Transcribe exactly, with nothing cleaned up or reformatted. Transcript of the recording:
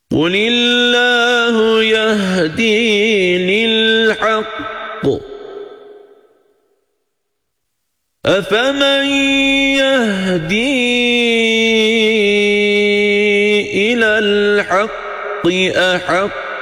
قل الله يهدي للحق أفمن يهدي إلى الحق أحق